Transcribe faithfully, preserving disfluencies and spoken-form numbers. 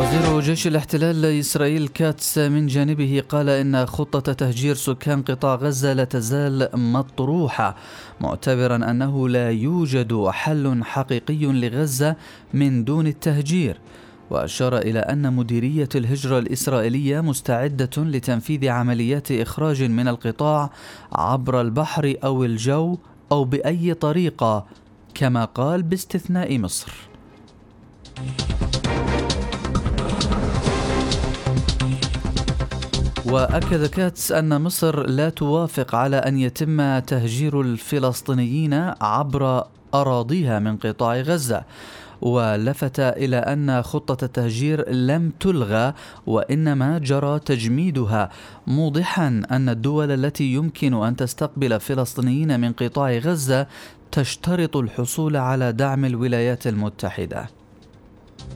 وزير جيش الاحتلال إسرائيل كاتس من جانبه قال إن خطة تهجير سكان قطاع غزة لا تزال مطروحة، معتبرا أنه لا يوجد حل حقيقي لغزة من دون التهجير. وأشار إلى أن مديرية الهجرة الإسرائيلية مستعدة لتنفيذ عمليات إخراج من القطاع عبر البحر أو الجو أو بأي طريقة، كما قال باستثناء مصر. وأكد كاتس أن مصر لا توافق على أن يتم تهجير الفلسطينيين عبر أراضيها من قطاع غزة، ولفت إلى أن خطة التهجير لم تلغى وإنما جرى تجميدها، موضحا أن الدول التي يمكن أن تستقبل فلسطينيين من قطاع غزة تشترط الحصول على دعم الولايات المتحدة.